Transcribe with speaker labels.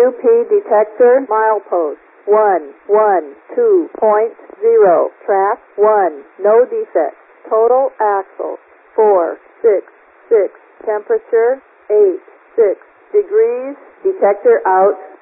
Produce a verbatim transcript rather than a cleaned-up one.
Speaker 1: Q P detector milepost one one two point zero. Track one. No defects. Total axle four six six. Temperature eight six degrees. Detector out.